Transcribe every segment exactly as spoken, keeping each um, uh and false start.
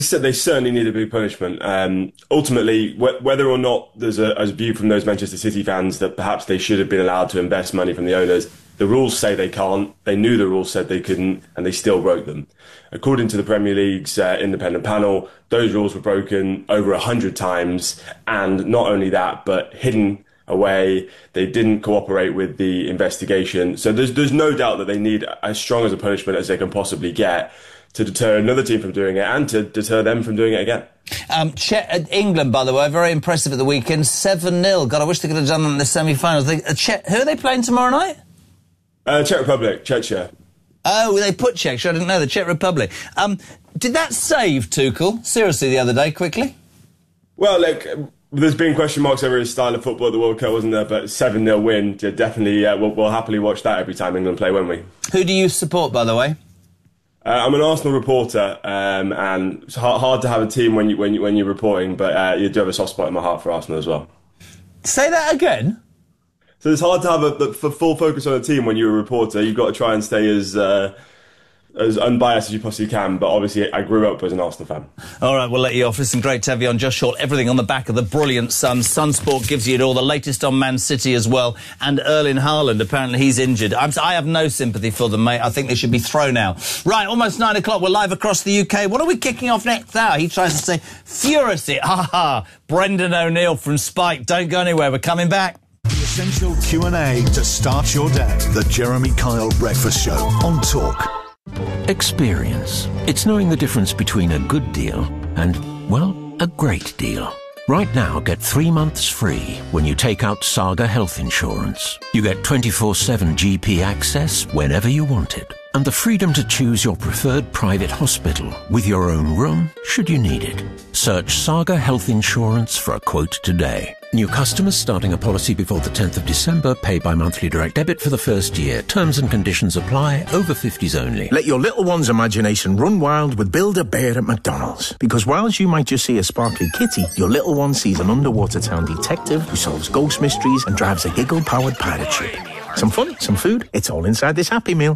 said they certainly need a big punishment. Um, ultimately, wh- whether or not there's a, a view from those Manchester City fans that perhaps they should have been allowed to invest money from the owners, the rules say they can't. They knew the rules said they couldn't, and they still broke them. According to the Premier League's uh, independent panel, those rules were broken over a hundred times, and not only that, but hidden away. They didn't cooperate with the investigation. So there's there's no doubt that they need as strong as a punishment as they can possibly get to deter another team from doing it and to deter them from doing it again. Um, che- uh, England, by the way, very impressive at the weekend, seven nil. God, I wish they could have done that in the semi-finals. They, uh, che- who are they playing tomorrow night? Uh, Czech Republic, Czechia. Oh, they put Czech. I didn't know, the Czech Republic. Um, did that save Tuchel, seriously, the other day, quickly? Well, like, there's been question marks over his style of football at the World Cup, wasn't there? But seven nil win, yeah, definitely, uh, we'll, we'll happily watch that every time England play, won't we? Who do you support, by the way? Uh, I'm an Arsenal reporter, um, and it's hard, hard to have a team when you when you when you're reporting, but uh, you do have a soft spot in my heart for Arsenal as well. Say that again. So it's hard to have a for full focus on a team when you're a reporter. You've got to try and stay as uh, as unbiased as you possibly can. But obviously, I grew up as an Arsenal fan. All right, we'll let you off. Listen, great to have you on. Josh Short, everything on the back of the brilliant Sun. Sunsport gives you it all. The latest on Man City as well. And Erling Haaland, apparently he's injured. I'm, I have no sympathy for them, mate. I think they should be thrown out. Right, almost nine o'clock. We're live across the U K. What are we kicking off next hour? He tries to say, Furious it. Ha ha. Brendan O'Neill from Spike. Don't go anywhere. We're coming back. The essential Q and A to start your day. The Jeremy Kyle Breakfast Show on Talk. Experience. It's knowing the difference between a good deal and, well, a great deal. Right now, get three months free when you take out Saga Health Insurance. You get twenty-four seven G P access whenever you want it, and the freedom to choose your preferred private hospital with your own room should you need it. Search Saga Health Insurance for a quote today. New customers starting a policy before the tenth of December pay by monthly direct debit for the first year. Terms and conditions apply. Over fifties only. Let your little one's imagination run wild with Build-A-Bear at McDonald's. Because whilst you might just see a sparkly kitty, your little one sees an underwater town detective who solves ghost mysteries and drives a giggle-powered pirate ship. Some fun, some food, it's all inside this Happy Meal.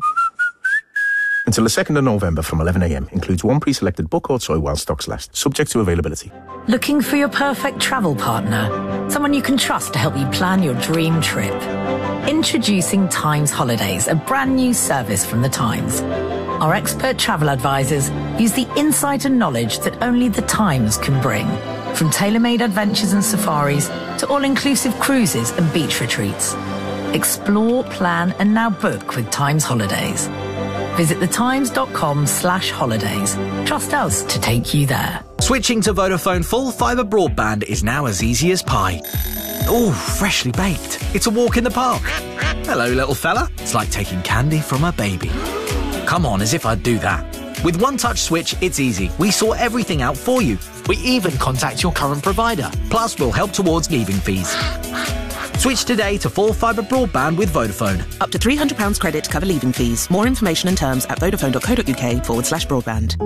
Until the second of November from eleven a m. Includes one pre-selected book or toy while stocks last. Subject to availability. Looking for your perfect travel partner? Someone you can trust to help you plan your dream trip. Introducing Times Holidays, a brand new service from the Times. Our expert travel advisors use the insight and knowledge that only the Times can bring. From tailor-made adventures and safaris to all-inclusive cruises and beach retreats. Explore, plan and now book with Times Holidays. Visit thetimes.com slash holidays. Trust us to take you there. Switching to Vodafone full fibre broadband is now as easy as pie. Ooh, freshly baked. It's a walk in the park. Hello, little fella. It's like taking candy from a baby. Come on, as if I'd do that. With One Touch Switch, it's easy. We sort everything out for you. We even contact your current provider. Plus, we'll help towards leaving fees. Switch today to full fibre broadband with Vodafone. Up to three hundred pounds credit to cover leaving fees. More information and terms at vodafone.co.uk forward slash broadband.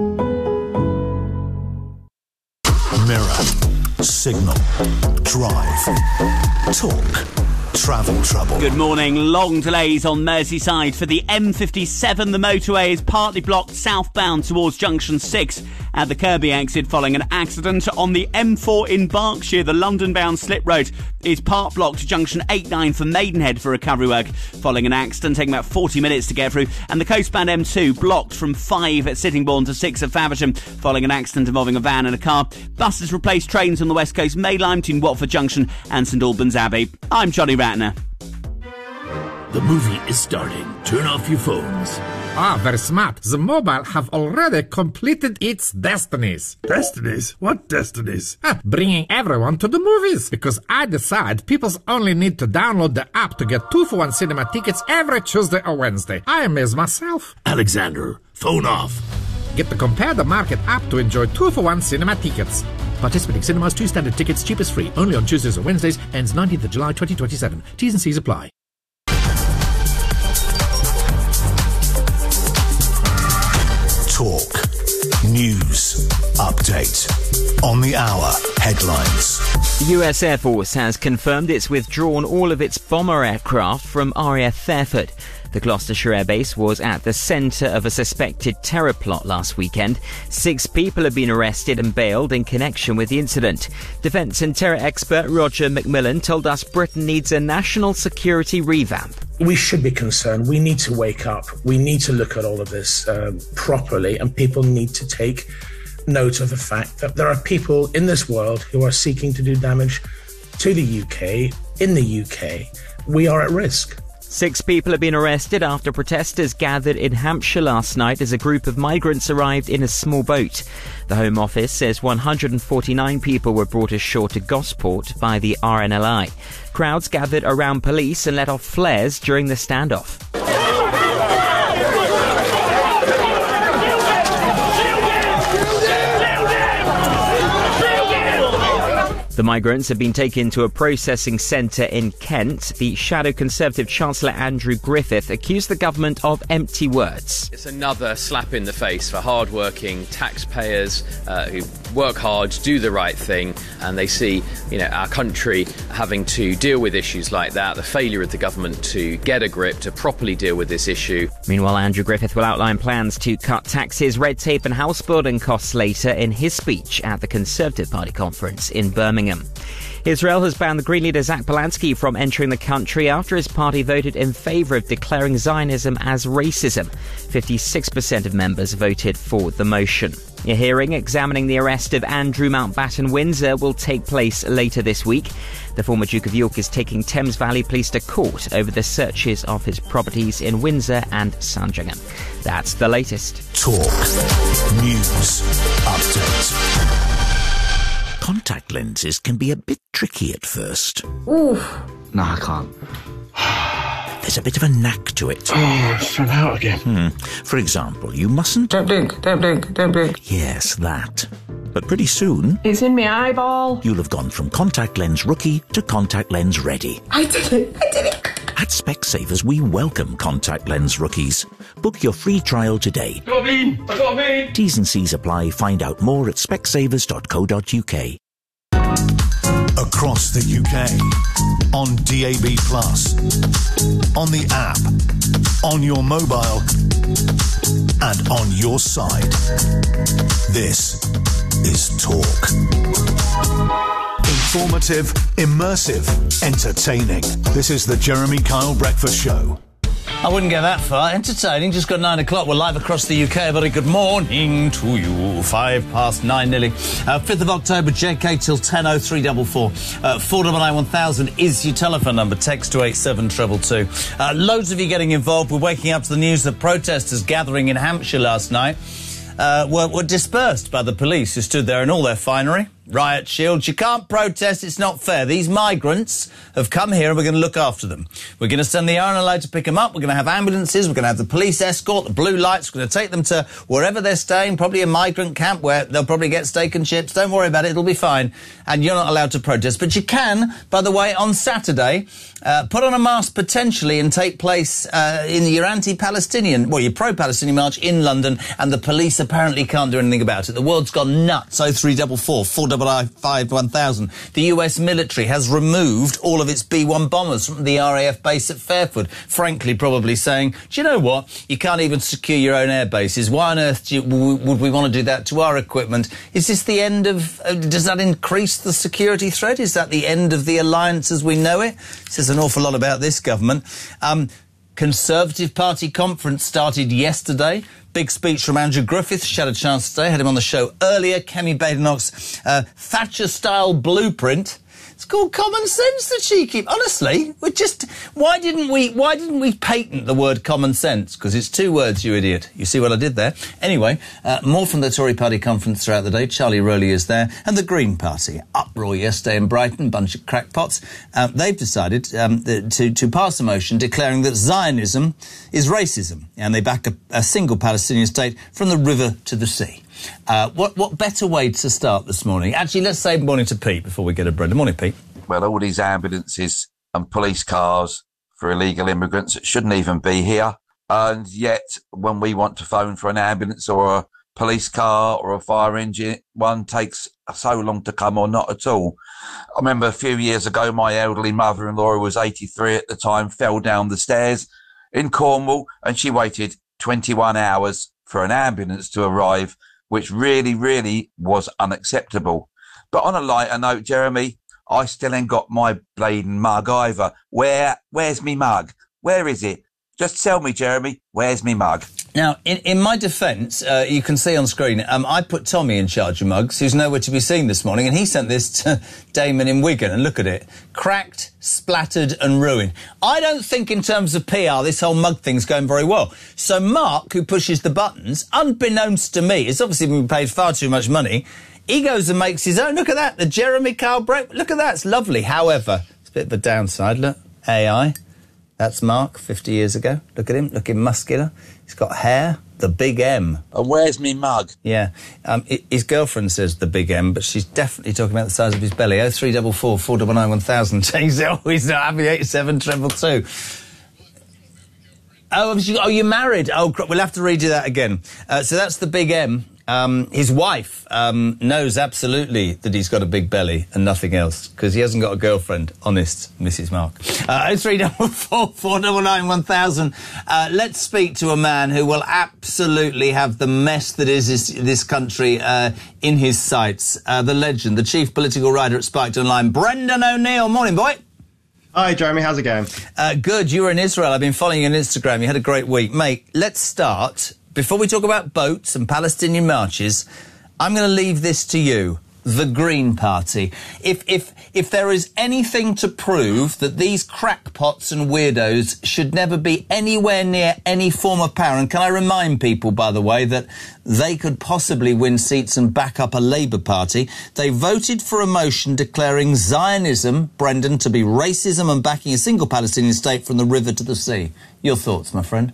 Mirror, Signal, Drive, Talk, Travel Trouble. Good morning. Long delays on Merseyside for the M fifty-seven. The motorway is partly blocked southbound towards Junction six at the Kirby exit following an accident. On the M four in Berkshire, the London-bound slip road is part blocked to Junction eight nine for Maidenhead for recovery work following an accident, taking about forty minutes to get through. And the coastbound M two blocked from five at Sittingbourne to six at Faversham following an accident involving a van and a car. Buses replaced trains on the West Coast Main Line between Watford Junction and St Albans Abbey. I'm Johnny Ratner. The movie is starting. Turn off your phones. Ah, very smart. The mobile have already completed its destinies. Destinies? What destinies? Ah, bringing everyone to the movies. Because I decide people only need to download the app to get two for one cinema tickets every Tuesday or Wednesday. I amaze myself. Alexander, phone off. Get the Compare the Market app to enjoy two for one cinema tickets. Participating cinemas, two standard tickets, cheapest free. Only on Tuesdays or Wednesdays. Ends nineteenth of July twenty twenty-seven. T's and C's apply. Talk. News. Update. On the hour. Headlines. The U S Air Force has confirmed it's withdrawn all of its bomber aircraft from R A F Fairford. The Gloucestershire airbase was at the centre of a suspected terror plot last weekend. Six people have been arrested and bailed in connection with the incident. Defence and terror expert Roger McMillan told us Britain needs a national security revamp. We should be concerned. We need to wake up. We need to look at all of this um, properly, and people need to take note of the fact that there are people in this world who are seeking to do damage to the U K, in the U K. We are at risk. Six people have been arrested after protesters gathered in Hampshire last night as a group of migrants arrived in a small boat. The Home Office says one hundred forty-nine people were brought ashore to Gosport by the R N L I. Crowds gathered around police and let off flares during the standoff. The migrants have been taken to a processing centre in Kent. The Shadow Conservative Chancellor Andrew Griffith accused the government of empty words. It's another slap in the face for hard-working taxpayers uh, who work hard, do the right thing, and they see, you know, our country having to deal with issues like that, the failure of the government to get a grip, to properly deal with this issue. Meanwhile, Andrew Griffith will outline plans to cut taxes, red tape and house building costs later in his speech at the Conservative Party conference in Birmingham. Israel has banned the Green leader Zach Polanski from entering the country after his party voted in favour of declaring Zionism as racism. fifty-six percent of members voted for the motion. A hearing examining the arrest of Andrew Mountbatten Windsor will take place later this week. The former Duke of York is taking Thames Valley Police to court over the searches of his properties in Windsor and Sandringham. That's the latest. Talk. News. Update. Contact lenses can be a bit tricky at first. Oof. No, I can't. There's a bit of a knack to it. Oh, it's fell out again. Hmm. For example, you mustn't... Don't blink, don't blink, don't blink. Yes, that. But pretty soon... It's in my eyeball. You'll have gone from contact lens rookie to contact lens ready. I did it, I did it. At Specsavers, we welcome contact lens rookies. Book your free trial today. Got me, I got me. T's and C's apply. Find out more at specsavers dot co dot uk. Across the U K, on D A B plus, on the app, on your mobile, and on your side. This is Talk. Informative, immersive, entertaining. This is the Jeremy Kyle Breakfast Show. I wouldn't go that far. Entertaining. Just got nine o'clock. We're live across the U K. A very good morning to you. Five past nine nearly. Uh, fifth of October, J K till ten oh three four four. Uh, four double nine one thousand is your telephone number. Text to eight seven two two two. Uh, loads of you getting involved. We're waking up to the news that protesters gathering in Hampshire last night uh, were, were dispersed by the police, who stood there in all their finery. Riot shields. You can't protest. It's not fair. These migrants have come here and we're going to look after them. We're going to send the R N L I to pick them up. We're going to have ambulances. We're going to have the police escort, the blue lights. We're going to take them to wherever they're staying, probably a migrant camp where they'll probably get steak and chips. Don't worry about it. It'll be fine. And you're not allowed to protest. But you can, by the way, on Saturday, uh, put on a mask potentially and take place uh, in your anti-Palestinian, well, your pro-Palestinian march in London, and the police apparently can't do anything about it. The world's gone nuts. oh three four four, four five one thousand. The U S military has removed all of its B one bombers from the R A F base at Fairford, frankly probably saying, do you know what, you can't even secure your own air bases. Why on earth do you, w- would we want to do that to our equipment? Is this the end of, uh, does that increase the security threat? Is that the end of the alliance as we know it? It says an awful lot about this government. Um, Conservative Party conference started yesterday. Big speech from Andrew Griffith. She had a chance today. Had him on the show earlier. Kemi Badenoch's uh, Thatcher-style blueprint. It's called common sense, the cheeky. Honestly, we just why didn't we why didn't we patent the word common sense? Because it's two words, you idiot. You see what I did there? Anyway, uh, more from the Tory Party conference throughout the day. Charlie Rowley is there, and the Green Party uproar yesterday in Brighton. Bunch of crackpots. Uh, they've decided um, to to pass a motion declaring that Zionism is racism, and they back a, a single Palestinian state from the river to the sea. Uh, what what better way to start this morning? Actually, let's say morning to Pete before we get a bread. Morning, Pete. Well, all these ambulances and police cars for illegal immigrants that shouldn't even be here. And yet, when we want to phone for an ambulance or a police car or a fire engine, one takes so long to come or not at all. I remember a few years ago, my elderly mother-in-law, who was eighty-three at the time, fell down the stairs in Cornwall, and she waited twenty-one hours for an ambulance to arrive, which really, really was unacceptable. But on a lighter note, Jeremy, I still ain't got my blading mug either. Where, where's me mug? Where is it? Just tell me, Jeremy, where's me mug? Now, in, in my defence, uh, you can see on screen, um, I put Tommy in charge of mugs, who's nowhere to be seen this morning, and he sent this to Damon in Wigan, and look at it. Cracked, splattered and ruined. I don't think in terms of P R this whole mug thing's going very well. So Mark, who pushes the buttons, unbeknownst to me, has obviously been paid far too much money. He goes and makes his own. Look at that, the Jeremy Kyle break. Look at that, it's lovely. However, it's a bit of a downside. Look, A I. That's Mark, fifty years ago. Look at him, looking muscular. He's got hair, the big M. And where's me mug? Yeah. Um, his girlfriend says the big M, but she's definitely talking about the size of his belly. oh three four four, four nine nine, one thousand. He's always not happy, eight seven two two. Oh, oh, you're married. Oh, we'll have to read you that again. Uh, so that's the big M. Um, his wife um, knows absolutely that he's got a big belly and nothing else, because he hasn't got a girlfriend. Honest, Missus Mark. Uh, oh three four four, four nine nine, one thousand. Uh, let's speak to a man who will absolutely have the mess that is this, this country uh, in his sights. Uh, the legend, the chief political writer at Spiked Online, Brendan O'Neill. Morning, boy. Hi, Jeremy. How's it going? Uh, good. You were in Israel. I've been following you on Instagram. You had a great week. Mate, let's start. Before we talk about boats and Palestinian marches, I'm going to leave this to you. The Green Party. If, if, if there is anything to prove that these crackpots and weirdos should never be anywhere near any form of power, and can I remind people, by the way, that they could possibly win seats and back up a Labour Party, they voted for a motion declaring Zionism, Brendan, to be racism and backing a single Palestinian state from the river to the sea. Your thoughts, my friend?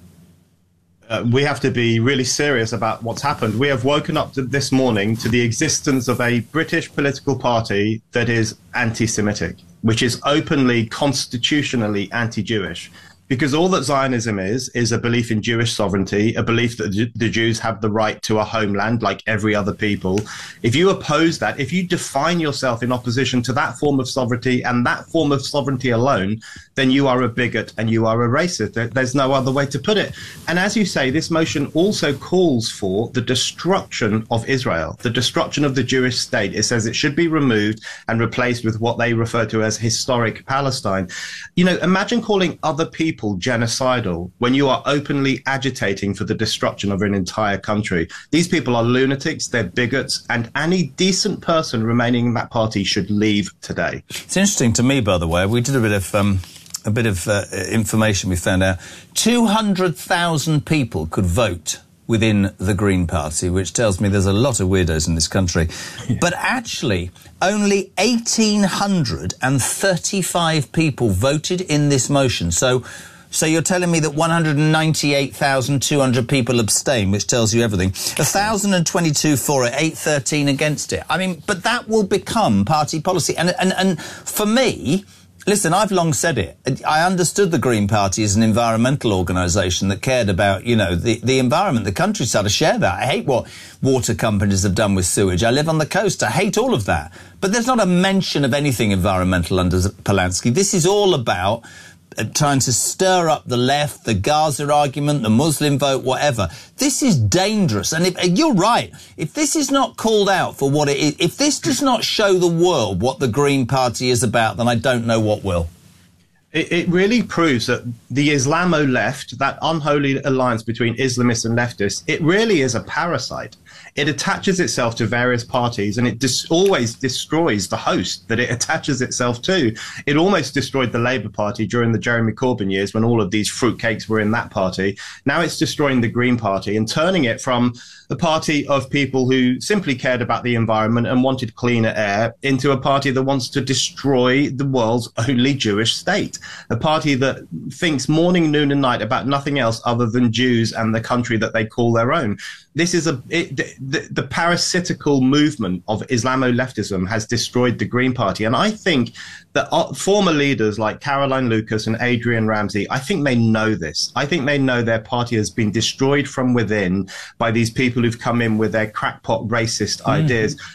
Uh, we have to be really serious about what's happened. We have woken up to this morning to the existence of a British political party that is anti-Semitic, which is openly, constitutionally anti-Jewish. Because all that Zionism is, is a belief in Jewish sovereignty, a belief that the Jews have the right to a homeland like every other people. If you oppose that, if you define yourself in opposition to that form of sovereignty and that form of sovereignty alone, then you are a bigot and you are a racist. There's no other way to put it. And as you say, this motion also calls for the destruction of Israel, the destruction of the Jewish state. It says it should be removed and replaced with what they refer to as historic Palestine. You know, imagine calling other people genocidal when you are openly agitating for the destruction of an entire country. These people are lunatics, they're bigots, and any decent person remaining in that party should leave today. It's interesting to me, by the way, we did a bit of um, a bit of uh, information we found out. two hundred thousand people could vote within the Green Party, which tells me there's a lot of weirdos in this country. Yeah. But actually, only one thousand eight hundred thirty-five people voted in this motion. So, so you're telling me that one hundred ninety-eight thousand two hundred people abstain, which tells you everything. one thousand twenty-two for it, eight hundred thirteen against it. I mean, but that will become party policy. And, and, and for me, listen, I've long said it. I understood the Green Party as an environmental organisation that cared about, you know, the, the environment, the countryside. I share that. I hate what water companies have done with sewage. I live on the coast. I hate all of that. But there's not a mention of anything environmental under Polanski. This is all about uh, trying to stir up the left, the Gaza argument, the Muslim vote, whatever. This is dangerous. And if, you're right. If this is not called out for what it is, if this does not show the world what the Green Party is about, then I don't know what will. It, it really proves that the Islamo left, that unholy alliance between Islamists and leftists, it really is a parasite. It attaches itself to various parties, and it dis- always destroys the host that it attaches itself to. It almost destroyed the Labour Party during the Jeremy Corbyn years when all of these fruitcakes were in that party. Now it's destroying the Green Party and turning it from a party of people who simply cared about the environment and wanted cleaner air into a party that wants to destroy the world's only Jewish state. A party that thinks morning, noon and night about nothing else other than Jews and the country that they call their own. This is a it, the, the parasitical movement of Islamo-leftism has destroyed the Green Party. And I think that uh, former leaders like Caroline Lucas and Adrian Ramsey, I think they know this. I think they know their party has been destroyed from within by these people who've come in with their crackpot racist mm-hmm. ideas.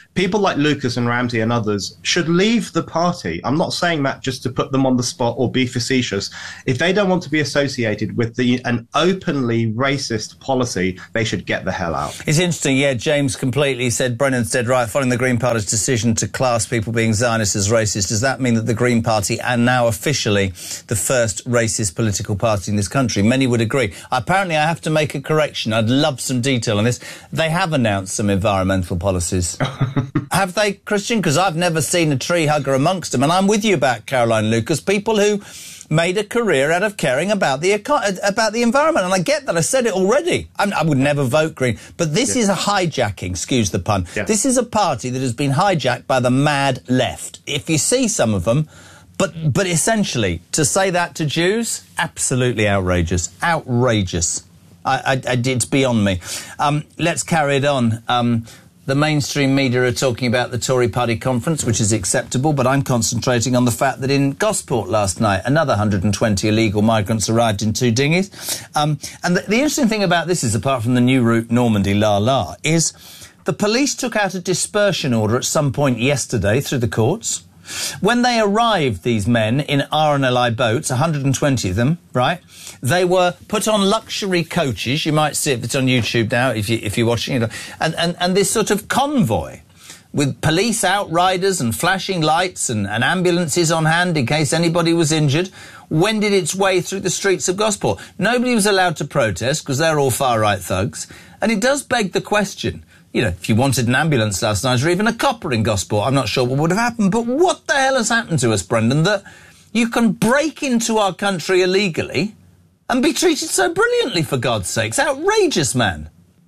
people like Lucas and Ramsey and others should leave the party. I'm not saying that just to put them on the spot or be facetious. If they don't want to be associated with the an openly racist policy, they should get the hell out. It's interesting, yeah, James completely said, Brennan's dead right, following the Green Party's decision to class people being Zionists as racist, does that mean that the Green Party are now officially the first racist political party in this country? Many would agree. Apparently, I have to make a correction. I'd love some detail on this. They have announced some environmental policies. Have they, Christian? Because I've never seen a tree hugger amongst them. And I'm with you about Caroline Lucas, people who made a career out of caring about the eco- about the environment. And I get that. I said it already. I'm, I would never vote Green. But this yeah. is a hijacking, excuse the pun. Yeah. This is a party that has been hijacked by the mad left. If you see some of them, but, but essentially, to say that to Jews, absolutely outrageous. Outrageous. I, I, it's beyond me. Um, let's carry it on. Um, The mainstream media are talking about the Tory party conference, which is acceptable, but I'm concentrating on the fact that in Gosport last night, another one hundred twenty illegal migrants arrived in two dinghies. Um, and the, the interesting thing about this is, apart from the new route Normandy-La La, is the police took out a dispersion order at some point yesterday through the courts. When they arrived, these men, in R N L I boats, one hundred twenty of them, right, they were put on luxury coaches. You might see it, it's on YouTube now if, you, if you're watching it. And, and, and this sort of convoy with police outriders and flashing lights and, and ambulances on hand in case anybody was injured, wended its way through the streets of Gosport. Nobody was allowed to protest because they're all far-right thugs. And it does beg the question, you know, if you wanted an ambulance last night or even a copper in Gosport, I'm not sure what would have happened. But what the hell has happened to us, Brendan, that you can break into our country illegally and be treated so brilliantly, for God's sake? It's outrageous, man.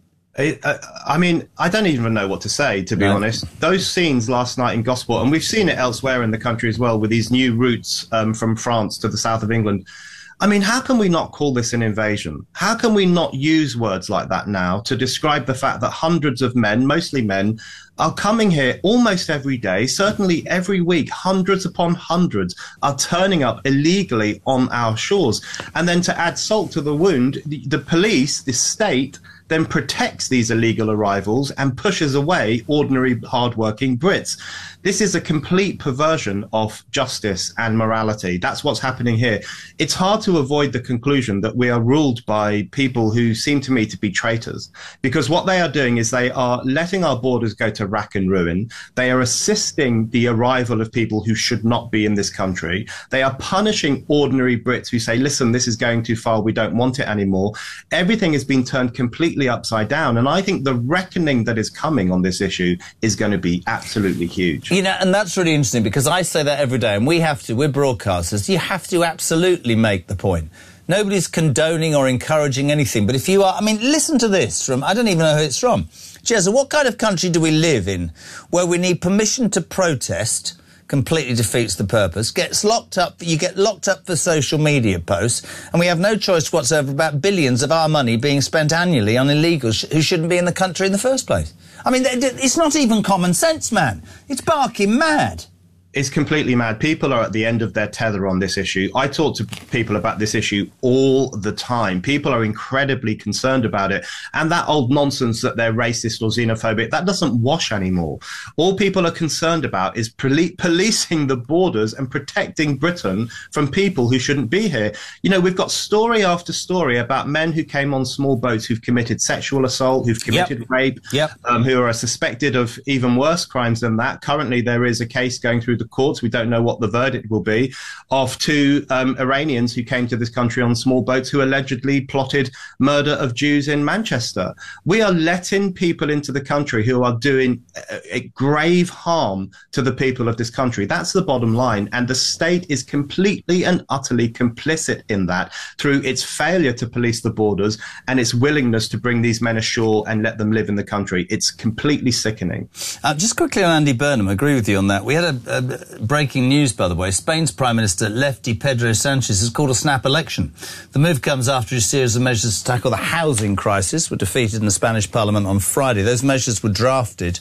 It, uh, I mean, I don't even know what to say, to be no. honest. Those scenes last night in Gosport, and we've seen it elsewhere in the country as well, with these new routes um, from France to the south of England. I mean, how can we not call this an invasion? How can we not use words like that now to describe the fact that hundreds of men, mostly men, are coming here almost every day, certainly every week, hundreds upon hundreds are turning up illegally on our shores. And then to add salt to the wound, the, the police, the state, then protects these illegal arrivals and pushes away ordinary, hardworking Brits. This is a complete perversion of justice and morality. That's what's happening here. It's hard to avoid the conclusion that we are ruled by people who seem to me to be traitors, because what they are doing is they are letting our borders go to rack and ruin. They are assisting the arrival of people who should not be in this country. They are punishing ordinary Brits who say, listen, this is going too far. We don't want it anymore. Everything has been turned completely upside down. And I think the reckoning that is coming on this issue is going to be absolutely huge. You know, and that's really interesting, because I say that every day, and we have to, we're broadcasters, you have to absolutely make the point. Nobody's condoning or encouraging anything, but if you are, I mean, listen to this from, I don't even know who it's from. Jezza, what kind of country do we live in where we need permission to protest? Completely defeats the purpose, gets locked up, you get locked up for social media posts, and we have no choice whatsoever about billions of our money being spent annually on illegals who shouldn't be in the country in the first place. I mean, it's not even common sense, man. It's barking mad. It's completely mad. People are at the end of their tether on this issue. I talk to people about this issue all the time. People are incredibly concerned about it. And that old nonsense that they're racist or xenophobic, that doesn't wash anymore. All people are concerned about is poli- policing the borders and protecting Britain from people who shouldn't be here. You know, we've got story after story about men who came on small boats who've committed sexual assault, who've committed yep. rape, yep. Um, who are suspected of even worse crimes than that. Currently, there is a case going through the courts, we don't know what the verdict will be, of two um, Iranians who came to this country on small boats who allegedly plotted murder of Jews in Manchester. We are letting people into the country who are doing a, a grave harm to the people of this country. That's the bottom line. And the state is completely and utterly complicit in that through its failure to police the borders and its willingness to bring these men ashore and let them live in the country. It's completely sickening. Uh, just quickly on Andy Burnham, I agree with you on that. We had a, a breaking news, by the way. Spain's Prime Minister, lefty Pedro Sanchez, has called a snap election. The move comes after a series of measures to tackle the housing crisis were defeated in the Spanish Parliament on Friday. Those measures were drafted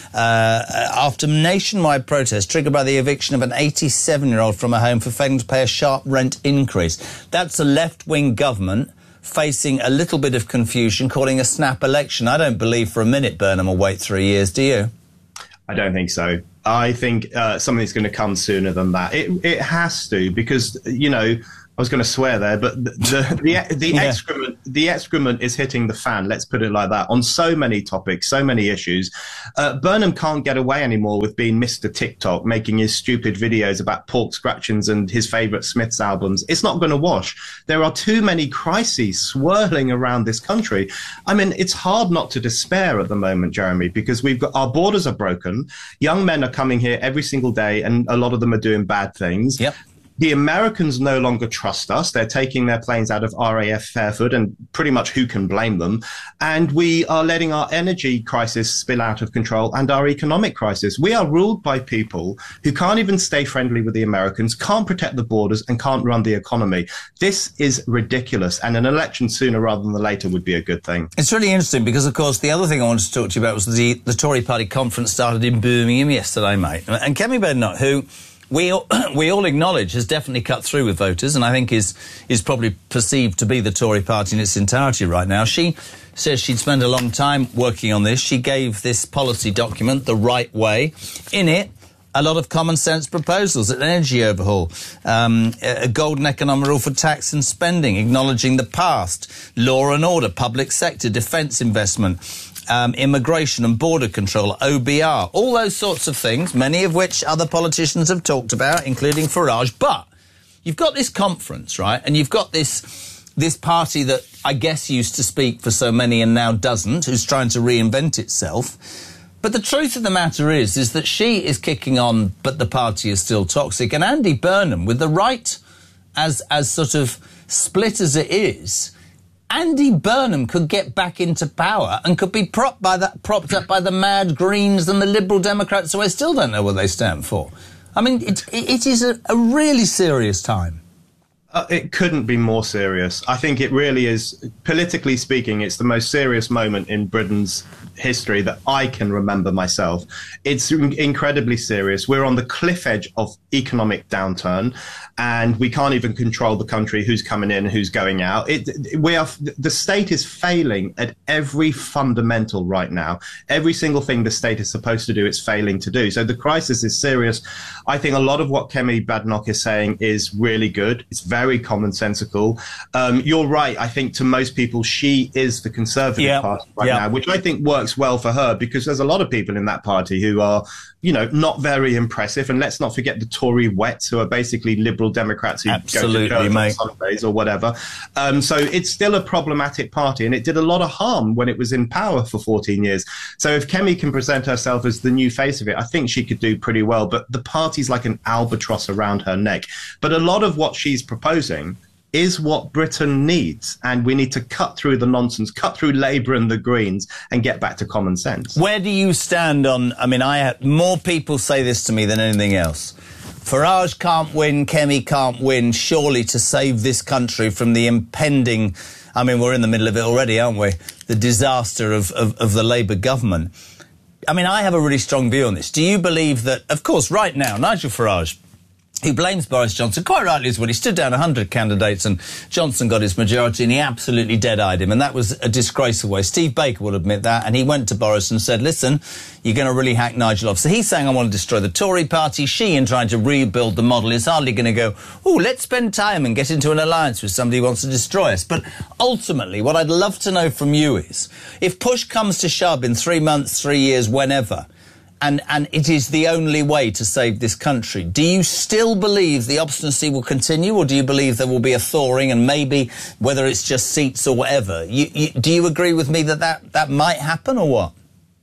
uh, after nationwide protests triggered by the eviction of an eighty-seven-year-old from a home for failing to pay a sharp rent increase. That's a left-wing government facing a little bit of confusion, calling a snap election. I don't believe for a minute Burnham will wait three years, do you? I don't think so. I think uh, something's going to come sooner than that. It it has to, because, you know, I was going to swear there, but the the, the, the yeah. excrement the excrement is hitting the fan. Let's put it like that, on so many topics, so many issues. Uh, Burnham can't get away anymore with being Mister TikTok, making his stupid videos about pork scratchings and his favourite Smiths albums. It's not going to wash. There are too many crises swirling around this country. I mean, it's hard not to despair at the moment, Jeremy, because we've got our borders are broken. Young men are coming here every single day, and a lot of them are doing bad things. Yep. The Americans no longer trust us. They're taking their planes out of R A F Fairford, and pretty much who can blame them? And we are letting our energy crisis spill out of control, and our economic crisis. We are ruled by people who can't even stay friendly with the Americans, can't protect the borders, and can't run the economy. This is ridiculous, and an election sooner rather than later would be a good thing. It's really interesting because, of course, the other thing I wanted to talk to you about was the, the Tory party conference started in Birmingham yesterday, mate. And Kemi Badenoch, who we all, we all acknowledge has definitely cut through with voters, and I think is is probably perceived to be the Tory party in its entirety right now. She says she'd spent a long time working on this. She gave this policy document, The Right Way. In it, a lot of common sense proposals, an energy overhaul, um, a golden economic rule for tax and spending, acknowledging the past, law and order, public sector, defence investment, Um, immigration and border control, O B R, all those sorts of things, many of which other politicians have talked about, including Farage. But you've got this conference, right, and you've got this this party that I guess used to speak for so many and now doesn't, who's trying to reinvent itself. But the truth of the matter is, is that she is kicking on, but the party is still toxic. And Andy Burnham, with the right as as sort of split as it is, Andy Burnham could get back into power and could be propped by that, propped up by the mad Greens and the Liberal Democrats, who I still don't know what they stand for. I mean, it, it is a, a really serious time. Uh, it couldn't be more serious. I think it really is, politically speaking, it's the most serious moment in Britain's history that I can remember myself. It's incredibly serious. We're on the cliff edge of economic downturn, and we can't even control the country, who's coming in, who's going out. It, we are, the state is failing at every fundamental right now. Every single thing the state is supposed to do, it's failing to do. So the crisis is serious. I think a lot of what Kemi Badenoch is saying is really good. It's very commonsensical. Um, you're right. I think to most people, she is the Conservative yep. Party right yep. now, which I think works well for her, because there's a lot of people in that party who are, you know, not very impressive. And let's not forget the Tory wets, who are basically Liberal Democrats who Absolutely, go to church mate. on Sundays or whatever. Um, so it's still a problematic party, and it did a lot of harm when it was in power for fourteen years. So if Kemi can present herself as the new face of it, I think she could do pretty well. But the party's like an albatross around her neck. But a lot of what she's proposing is what Britain needs, and we need to cut through the nonsense, cut through Labour and the Greens, and get back to common sense. Where do you stand on, I mean, I have, more people say this to me than anything else. Farage can't win, Kemi can't win, surely to save this country from the impending, I mean, we're in the middle of it already, aren't we? The disaster of, of, of the Labour government. I mean, I have a really strong view on this. Do you believe that, of course, right now, Nigel Farage, he blames Boris Johnson, quite rightly as well. He stood down one hundred candidates and Johnson got his majority and he absolutely dead-eyed him, and that was a disgraceful way. Steve Baker will admit that, and he went to Boris and said, listen, you're going to really hack Nigel off. So he's saying, I want to destroy the Tory party. She, in trying to rebuild the model, is hardly going to go, oh, let's spend time and get into an alliance with somebody who wants to destroy us. But ultimately, what I'd love to know from you is, if push comes to shove in three months, three years, whenever, And, and it is the only way to save this country, do you still believe the obstinacy will continue, or do you believe there will be a thawing, and maybe, whether it's just seats or whatever, you, you, do you agree with me that, that that might happen, or what?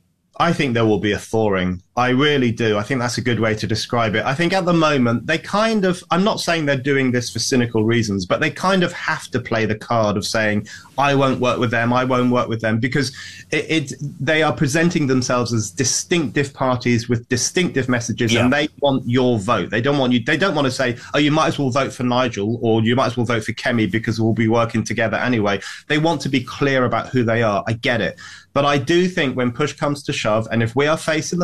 I think there will be a thawing. I really do. I think that's a good way to describe it. I think at the moment, they kind of, I'm not saying they're doing this for cynical reasons, but they kind of have to play the card of saying, I won't work with them, I won't work with them, because it, it they are presenting themselves as distinctive parties with distinctive messages, yeah. and they want your vote. They don't want you, they don't want to say, oh, you might as well vote for Nigel, or you might as well vote for Kemi because we'll be working together anyway. They want to be clear about who they are. I get it. But I do think when push comes to shove, and if we are facing the prospect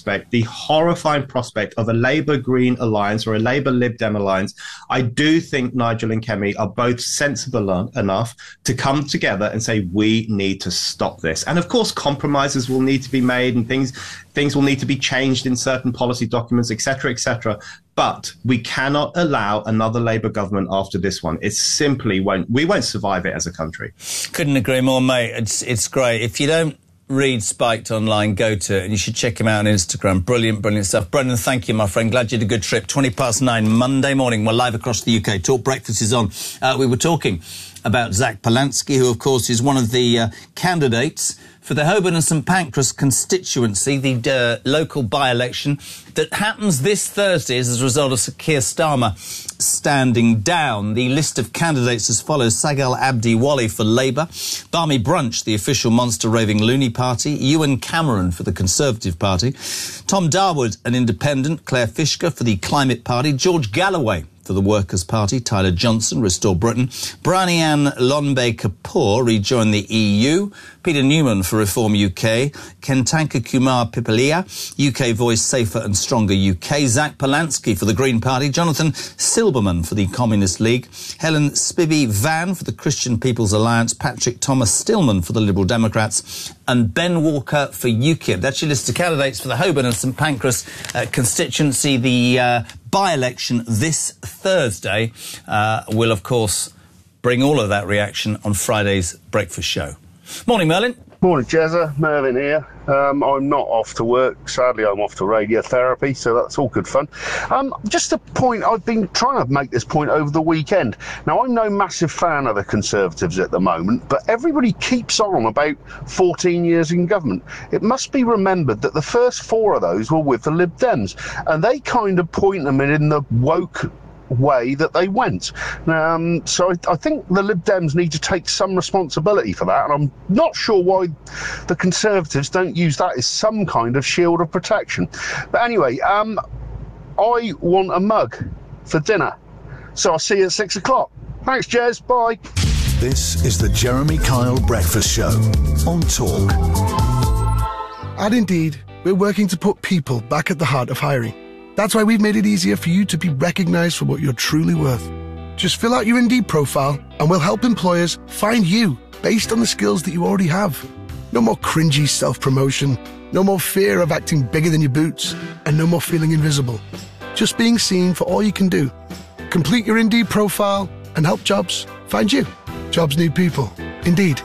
prospect, the horrifying prospect of a Labour-Green alliance or a Labour-Lib Dem alliance, I do think Nigel and Kemi are both sensible en- enough to come together and say, we need to stop this. And of course, compromises will need to be made and things things will need to be changed in certain policy documents, et cetera, et cetera. But we cannot allow another Labour government after this one. It simply won't. We won't survive it as a country. Couldn't agree more, mate. It's it's great. If you don't read Spiked online, go to it, and you should check him out on Instagram. Brilliant, brilliant stuff. Brendan, thank you, my friend. Glad you had a good trip. twenty past nine, Monday morning. We're live across the U K. Talk Breakfast is on. Uh, we were talking about Zach Polansky, who, of course, is one of the uh, candidates for the Holborn and St Pancras constituency, the uh, local by-election that happens this Thursday as a result of Sir Keir Starmer standing down. The list of candidates as follows: Sagal Abdi Wali for Labour, Barmy Brunch, the official monster raving loony party, Ewan Cameron for the Conservative Party, Tom Darwood, an independent, Claire Fishker for the Climate Party, George Galloway for the Workers' Party, Tyler Johnson, Restore Britain, Branian Lonbe Kapoor, rejoin the E U, Peter Newman for Reform U K, Kentanka Kumar Pipalia, U K Voice Safer and Stronger U K, Zach Polansky for the Green Party, Jonathan Silberman for the Communist League, Helen Spivey Van for the Christian People's Alliance, Patrick Thomas Stillman for the Liberal Democrats, and Ben Walker for UKIP. That's your list of candidates for the Holborn and St Pancras uh, constituency. The uh, by-election this Thursday uh, will, of course, bring all of that reaction on Friday's breakfast show. Morning, Merlin. Morning, Jezza. Merlin here. Um, I'm not off to work. Sadly, I'm off to radiotherapy, so that's all good fun. Um, just a point, I've been trying to make this point over the weekend. Now, I'm no massive fan of the Conservatives at the moment, but everybody keeps on about fourteen years in government. It must be remembered that the first four of those were with the Lib Dems, and they kind of point them in the woke way that they went. Um, so I, I think the Lib Dems need to take some responsibility for that, and I'm not sure why the Conservatives don't use that as some kind of shield of protection. But anyway, um, I want a mug for dinner, so I'll see you at six o'clock. Thanks, Jez. Bye. This is the Jeremy Kyle Breakfast Show on Talk. At Indeed, we're working to put people back at the heart of hiring. That's why we've made it easier for you to be recognised for what you're truly worth. Just fill out your Indeed profile and we'll help employers find you based on the skills that you already have. No more cringy self-promotion, no more fear of acting bigger than your boots, and no more feeling invisible. Just being seen for all you can do. Complete your Indeed profile and help jobs find you. Jobs need people. Indeed.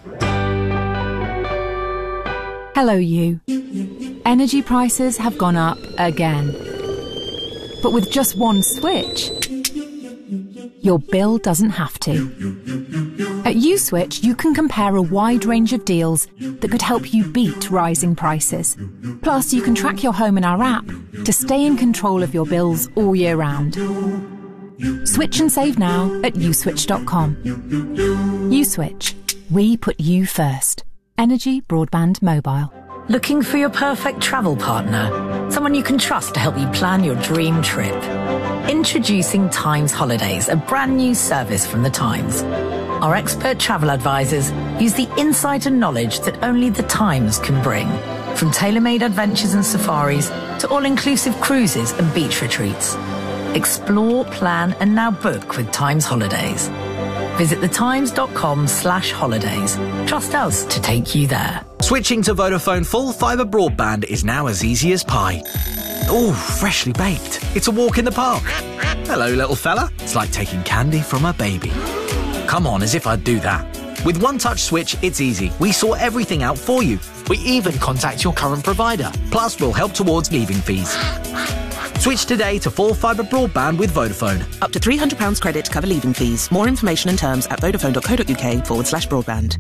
Hello, you. Energy prices have gone up again. But with just one switch, your bill doesn't have to. At USwitch, you can compare a wide range of deals that could help you beat rising prices. Plus, you can track your home in our app to stay in control of your bills all year round. Switch and save now at uswitch dot com. USwitch. We put you first. Energy, broadband, mobile. Looking for your perfect travel partner? Someone you can trust to help you plan your dream trip? Introducing Times Holidays, a brand new service from the Times. Our expert travel advisors use the insight and knowledge that only the Times can bring. From tailor-made adventures and safaris to all-inclusive cruises and beach retreats. Explore, plan and now book with Times Holidays. Visit thetimes.com slash holidays. Trust us to take you there. Switching to Vodafone full fibre broadband is now as easy as pie. Ooh, freshly baked. It's a walk in the park. Hello, little fella. It's like taking candy from a baby. Come on, as if I'd do that. With One Touch Switch, it's easy. We sort everything out for you. We even contact your current provider. Plus, we'll help towards leaving fees. Switch today to full fibre broadband with Vodafone. Up to three hundred pounds credit to cover leaving fees. More information and terms at vodafone.co.uk forward slash broadband.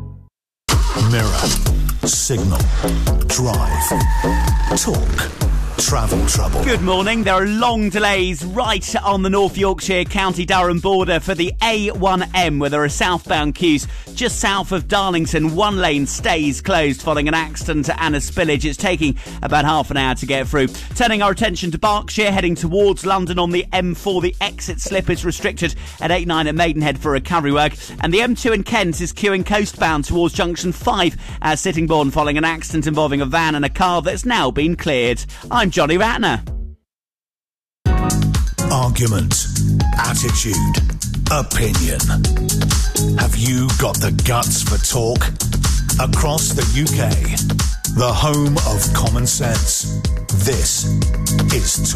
Mirror, Signal, Drive, Talk. Travel trouble. Good morning. There are long delays right on the North Yorkshire County Durham border for the A one M, where there are southbound queues just south of Darlington. One lane stays closed following an accident at Anna Spillage. It's taking about half an hour to get through. Turning our attention to Berkshire, heading towards London on the M four. The exit slip is restricted at eight nine at Maidenhead for recovery work. And the M two in Kent is queuing coastbound towards Junction five at Sittingbourne following an accident involving a van and a car that's now been cleared. I'm Johnny Ratner. Argument, attitude, opinion. Have you got the guts for talk? Across the U K, the home of common sense, this is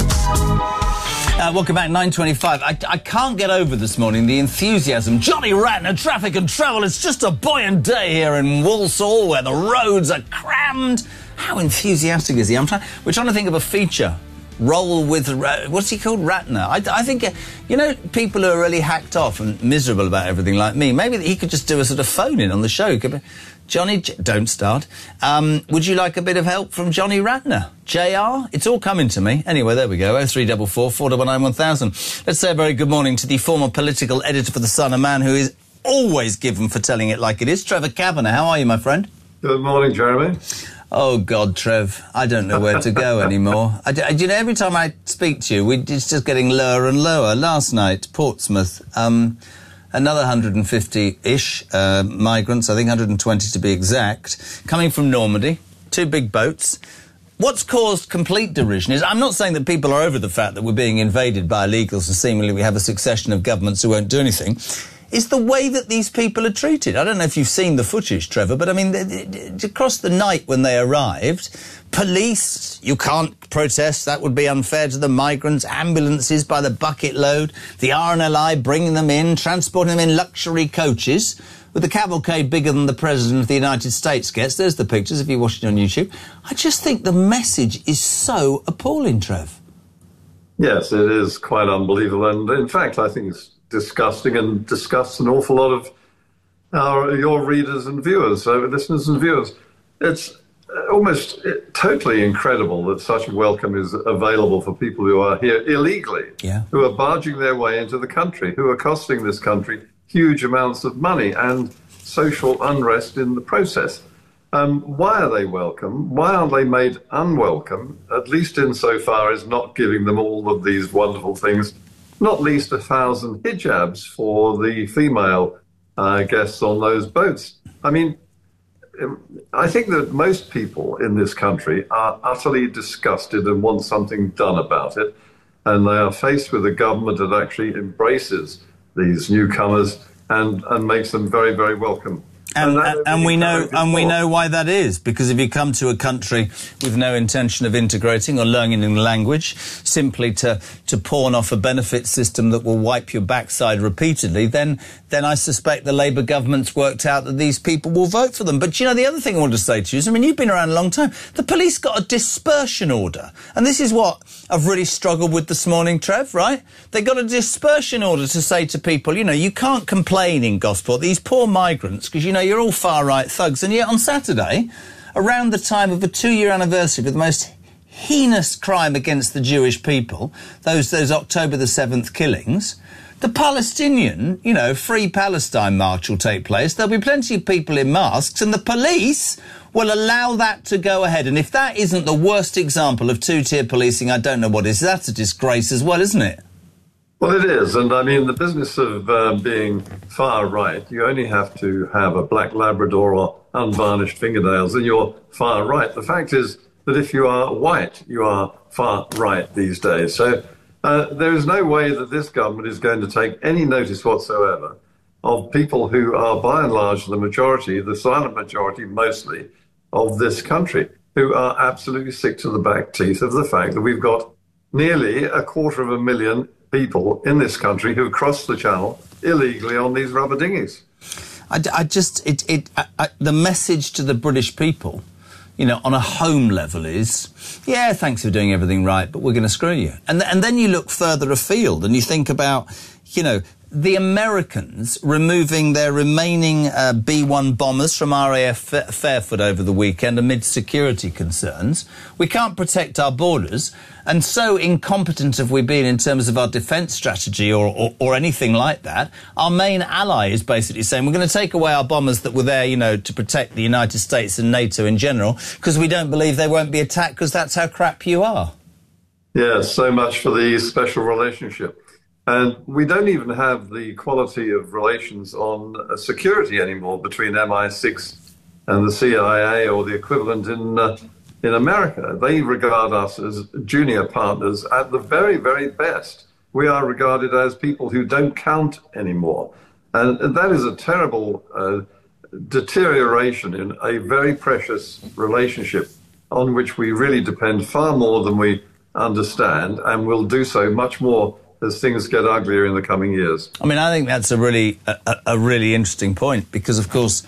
Talk. Uh, welcome back, nine twenty-five. I, I can't get over this morning the enthusiasm. Johnny Ratner, traffic and travel. It's just a buoyant day here in Walsall where the roads are crammed. How enthusiastic is he? I'm trying. We're trying to think of a feature. Roll with... What's he called? Ratner. I, I think, uh, you know, people who are really hacked off and miserable about everything like me, maybe he could just do a sort of phone-in on the show. Could be, Johnny... J- don't start. Um, would you like a bit of help from Johnny Ratner? J R? It's all coming to me. Anyway, there we go. oh three four four, four nine nine, one thousand. Let's say a very good morning to the former political editor for The Sun, a man who is always given for telling it like it is. Trevor Kavanagh, how are you, my friend? Good morning, Jeremy. Oh, God, Trev, I don't know where to go anymore. I, I, you know, every time I speak to you, we, it's just getting lower and lower. Last night, Portsmouth, um, another one hundred fifty-ish uh, migrants, I think one hundred twenty to be exact, coming from Normandy, two big boats. What's caused complete derision is, I'm not saying that people are over the fact that we're being invaded by illegals and seemingly we have a succession of governments who won't do anything. It's the way that these people are treated. I don't know if you've seen the footage, Trevor, but I mean, they, they, across the night when they arrived, police, you can't protest, that would be unfair to the migrants, ambulances by the bucket load, the R N L I bringing them in, transporting them in luxury coaches, with a cavalcade bigger than the President of the United States gets. There's the pictures if you're watching on YouTube. I just think the message is so appalling, Trev. Yes, it is quite unbelievable. And in fact, I think it's disgusting and disgusts an awful lot of our, your readers and viewers, uh, listeners and viewers. It's almost totally incredible that such a welcome is available for people who are here illegally, yeah. who are barging their way into the country, who are costing this country huge amounts of money and social unrest in the process. Um, why are they welcome? Why aren't they made unwelcome, at least insofar as not giving them all of these wonderful things, not least a thousand hijabs for the female uh, guests on those boats? I mean, I think that most people in this country are utterly disgusted and want something done about it, and they are faced with a government that actually embraces these newcomers and, and makes them very, very welcome. And, and, and we know, and we know why that is, because if you come to a country with no intention of integrating or learning the language, simply to, to pawn off a benefit system that will wipe your backside repeatedly, then, then I suspect the Labour government's worked out that these people will vote for them. But, you know, the other thing I want to say to you is, I mean, you've been around a long time. The police got a dispersion order. And this is what I've really struggled with this morning, Trev, right? They got a dispersion order to say to people, you know, you can't complain in Gosport, these poor migrants, because, you know, you're all far-right thugs. And yet on Saturday, around the time of a two-year anniversary of the most heinous crime against the Jewish people, those those October the seventh killings, the Palestinian, you know, Free Palestine march will take place. There'll be plenty of people in masks, and the police will allow that to go ahead. And if that isn't the worst example of two-tier policing, I don't know what is. That's a disgrace as well, isn't it? Well, it is. And I mean, the business of uh, being far right, you only have to have a black Labrador or unvarnished fingernails and you're far right. The fact is that if you are white, you are far right these days. So uh, there is no way that this government is going to take any notice whatsoever of people who are by and large the majority, the silent majority mostly, of this country, who are absolutely sick to the back teeth of the fact that we've got nearly a quarter of a million people in this country who've crossed the channel illegally on these rubber dinghies. I, I just, it, it, I, I, the message to the British people, you know, on a home level is, yeah, thanks for doing everything right, but we're going to screw you. And, and then you look further afield and you think about, you know, the Americans removing their remaining uh, B one bombers from R A F Fairford over the weekend amid security concerns. We can't protect our borders, and so incompetent have we been in terms of our defence strategy or, or, or anything like that. Our main ally is basically saying we're going to take away our bombers that were there, you know, to protect the United States and NATO in general, because we don't believe they won't be attacked, because that's how crap you are. Yes, so much for the special relationship. And we don't even have the quality of relations on uh, security anymore between M I six and the C I A or the equivalent in uh, in America. They regard us as junior partners at the very, very best. We are regarded as people who don't count anymore. And, and that is a terrible uh, deterioration in a very precious relationship on which we really depend far more than we understand, and will do so much more as things get uglier in the coming years. I mean, I think that's a really, a, a really interesting point, because, of course,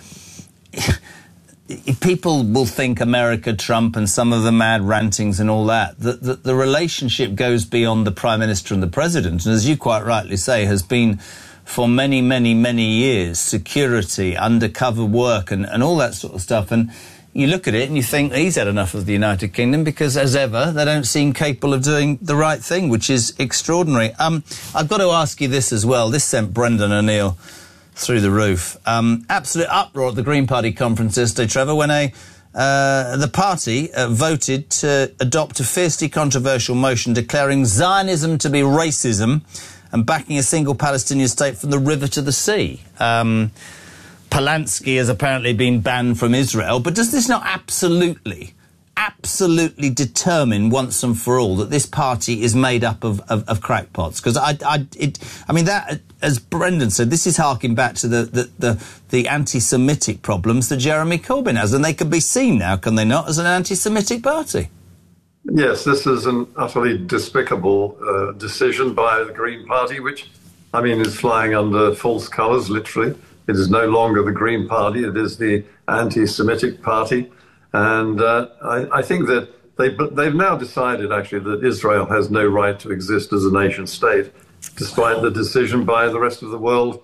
people will think America, Trump, and some of the mad rantings and all that, that the, the relationship goes beyond the Prime Minister and the President, and as you quite rightly say, has been for many, many, many years, security, undercover work, and, and all that sort of stuff. And you look at it and you think he's had enough of the United Kingdom, because, as ever, they don't seem capable of doing the right thing, which is extraordinary. Um, I've got to ask you this as well. This sent Brendan O'Neill through the roof. Um, absolute uproar at the Green Party conference yesterday, Trevor, when a, uh, the party uh, voted to adopt a fiercely controversial motion declaring Zionism to be racism and backing a single Palestinian state from the river to the sea. Um... Polanski has apparently been banned from Israel, but does this not absolutely, absolutely determine once and for all that this party is made up of, of, of crackpots? Because I, I, it, I mean, that, as Brendan said, this is harking back to the, the, the, the anti-Semitic problems that Jeremy Corbyn has, and they can be seen now, can they not, as an anti-Semitic party? Yes, this is an utterly despicable uh, decision by the Green Party, which, I mean, is flying under false colours, literally. It is no longer the Green Party, it is the anti-Semitic party. And uh, I, I think that they, they've now decided, actually, that Israel has no right to exist as a nation state, despite the decision by the rest of the world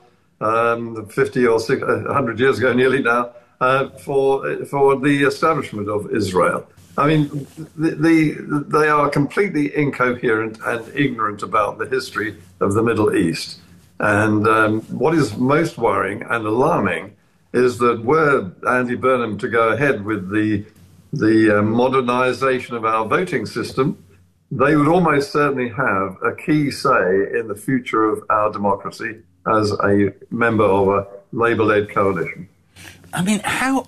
um, fifty or one hundred years ago, nearly now, uh, for, for the establishment of Israel. I mean, the, the, they are completely incoherent and ignorant about the history of the Middle East. And um, what is most worrying and alarming is that were Andy Burnham to go ahead with the, the uh, modernization of our voting system, they would almost certainly have a key say in the future of our democracy as a member of a Labour-led coalition. I mean, how...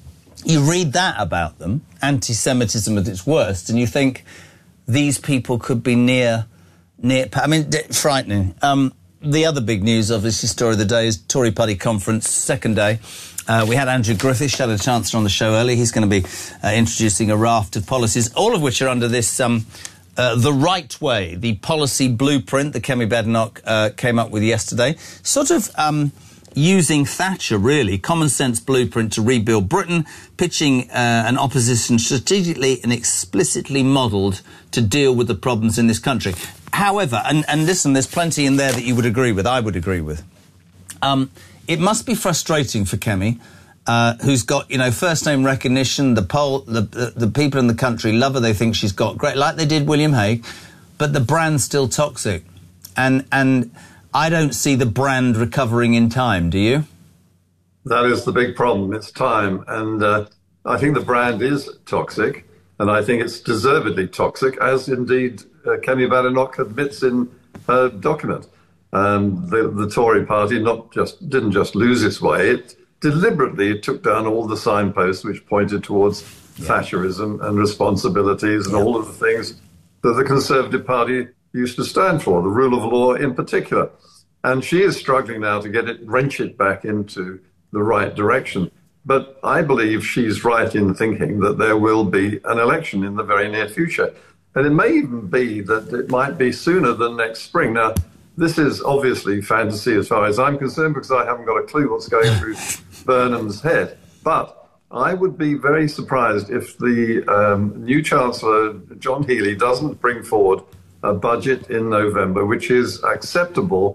You read that about them, anti-Semitism at its worst, and you think these people could be near... near. I mean, frightening. Um... The other big news, obviously, story of the day is Tory party conference, second day. Uh, we had Andrew Griffiths, Shadow Chancellor, on the show earlier. He's going to be uh, introducing a raft of policies, all of which are under this, um, uh, the right way, the policy blueprint that Kemi Badenoch uh, came up with yesterday. Sort of um, using Thatcher, really, common sense blueprint to rebuild Britain, pitching uh, an opposition strategically and explicitly modelled to deal with the problems in this country. However, and, and listen, there's plenty in there that you would agree with, I would agree with. Um, it must be frustrating for Kemi, uh, who's got, you know, first-name recognition, the, poll, the, the the people in the country love her, they think she's got great, like they did William Hague, but the brand's still toxic. And, and I don't see the brand recovering in time, do you? That is the big problem, it's time. And uh, I think the brand is toxic, and I think it's deservedly toxic, as indeed uh, Kemi Badenoch admits in her document. Um, the, the Tory party not just didn't just lose its way, it deliberately took down all the signposts which pointed towards yeah. Thatcherism and responsibilities and yeah. all of the things that the Conservative Party used to stand for, the rule of law in particular. And she is struggling now to get it, wrench it back into the right direction. But I believe she's right in thinking that there will be an election in the very near future. And it may even be that it might be sooner than next spring. Now, this is obviously fantasy as far as I'm concerned, because I haven't got a clue what's going through Burnham's head. But I would be very surprised if the um, new Chancellor, John Healey, doesn't bring forward a budget in November which is acceptable